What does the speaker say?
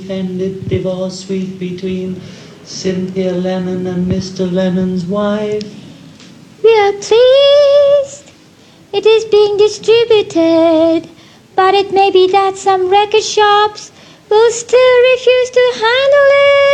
Ended divorce suite between Cynthia Lennon and Mr. Lennon's wife. We are pleased it is being distributed, but it may be that some record shops will still refuse to handle it.